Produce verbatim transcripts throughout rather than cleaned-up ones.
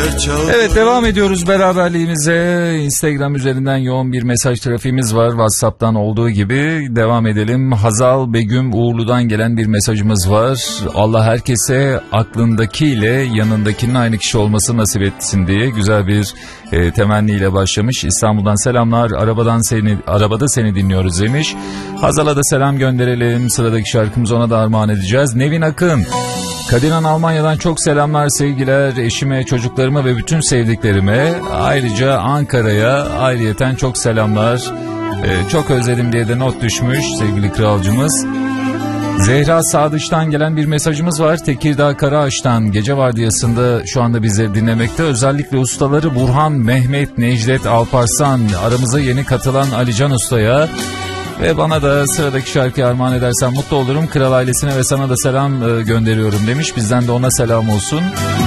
Evet, devam ediyoruz beraberliğimize. Instagram üzerinden yoğun bir mesaj trafiğimiz var. WhatsApp'tan olduğu gibi devam edelim. Hazal Begüm Uğurlu'dan gelen bir mesajımız var. Allah herkese aklındakiyle yanındakinin aynı kişi olması nasip etsin diye güzel bir e, temenniyle başlamış. İstanbul'dan selamlar. Arabadan seni arabada seni dinliyoruz demiş. Hazal'a da selam gönderelim. Sıradaki şarkımızı ona da armağan edeceğiz. Nevin Akın. Kadinan Almanya'dan çok selamlar, sevgiler eşime, çocuklarıma ve bütün sevdiklerime. Ayrıca Ankara'ya ayrıyeten çok selamlar. Ee, çok özledim diye de not düşmüş sevgili kralcımız. Zehra Sadıç'tan gelen bir mesajımız var. Tekirdağ Karaağaç'tan gece vardiyasında şu anda bizleri dinlemekte. Özellikle ustaları Burhan, Mehmet, Necdet, Alparslan, aramıza yeni katılan Alican Usta'ya ve bana da sıradaki şarkıyı armağan edersen mutlu olurum. Kral ailesine ve sana da selam gönderiyorum demiş. Bizden de ona selam olsun.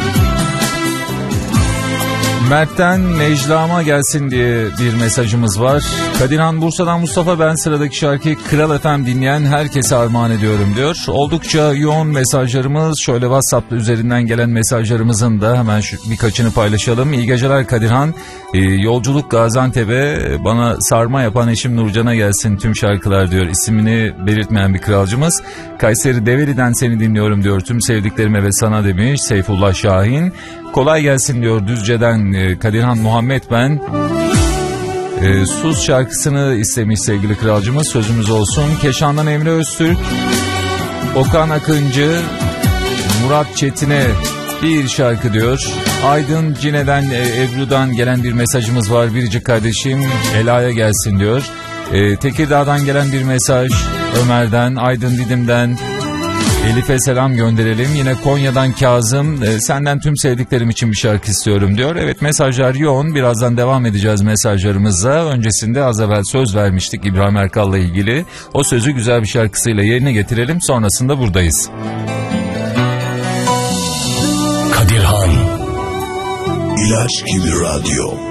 Mert'ten Necla'ma gelsin diye bir mesajımız var. Kadirhan Bursa'dan Mustafa, ben sıradaki şarkıyı Kral F M dinleyen herkese armağan ediyorum diyor. Oldukça yoğun mesajlarımız. Şöyle WhatsApp üzerinden gelen mesajlarımızın da hemen şu birkaçını paylaşalım. İyi geceler Kadirhan. Ee, yolculuk Gaziantep'e, bana sarma yapan eşim Nurcan'a gelsin tüm şarkılar diyor. İsmini belirtmeyen bir kralcımız. Kayseri Develi'den seni dinliyorum diyor. Tüm sevdiklerime ve sana demiş Seyfullah Şahin. Kolay gelsin diyor Düzce'den e, Kadirhan Muhammed ben. E, Sus şarkısını istemiş sevgili kralcımız, sözümüz olsun. Keşan'dan Emre Öztürk, Okan Akıncı, Murat Çetin'e bir şarkı diyor. Aydın Cine'den e, Ebru'dan gelen bir mesajımız var. Biricik kardeşim Ela'ya gelsin diyor. E, Tekirdağ'dan gelen bir mesaj Ömer'den, Aydın Didim'den Elif'e selam gönderelim. Yine Konya'dan Kazım, e, senden tüm sevdiklerim için bir şarkı istiyorum diyor. Evet, mesajlar yoğun. Birazdan devam edeceğiz mesajlarımızla. Öncesinde az evvel söz vermiştik İbrahim Erkal'la ilgili. O sözü güzel bir şarkısıyla yerine getirelim. Sonrasında buradayız. Kadirhan İlaç gibi radyo.